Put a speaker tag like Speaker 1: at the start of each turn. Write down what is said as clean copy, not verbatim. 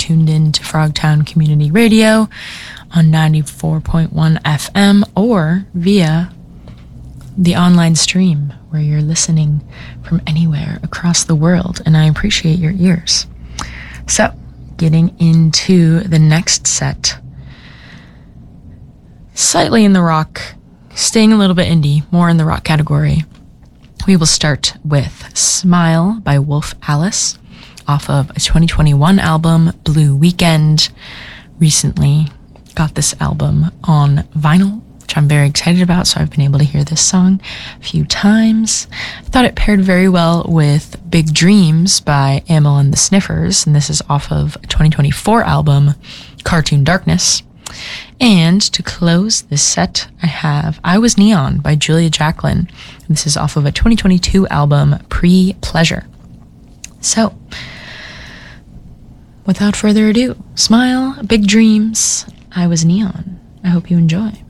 Speaker 1: tuned in to Frogtown Community Radio on 94.1 FM or via the online stream where you're listening from anywhere across the world, and I appreciate your ears. So, getting into the next set, slightly in the rock, staying a little bit indie, more in the rock category. We will start with Smile by Wolf Alice off of a 2021 album, Blue Weekend. Recently got this album on vinyl, which I'm very excited about, so I've been able to hear this song a few times. I thought it paired very well with Big Dreams by Amyl and the Sniffers, and this is off of a 2024 album, Cartoon Darkness. And to close this set, I have I Was Neon by Julia Jacklin. This is off of a 2022 album, Pre-Pleasure. So, without further ado, Smile, Big Dreams, I Was Neon. I hope you enjoy.